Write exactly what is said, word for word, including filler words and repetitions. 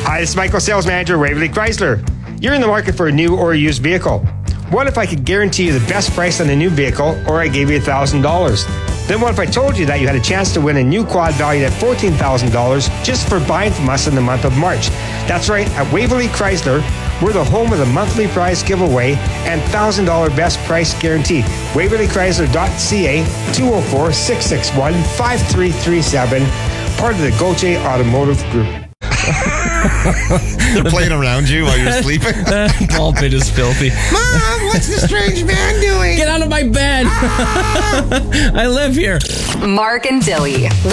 Hi, this is Michael, Sales Manager, Waverly Chrysler. You're in the market for a new or a used vehicle. What if I could guarantee you the best price on a new vehicle, or I gave you one thousand dollars? Then what if I told you that you had a chance to win a new quad valued at fourteen thousand dollars just for buying from us in the month of March? That's right, at Waverly Chrysler, we're the home of the monthly prize giveaway and one thousand dollars best price guarantee. Waverly Chrysler dot C A, two oh four, six six one, five three three seven, part of the Gauthier Automotive Group. They're playing around you while you're sleeping. That ball pit is filthy. Mom, what's the strange man doing? Get out of my bed. I live here. Mark and Billy.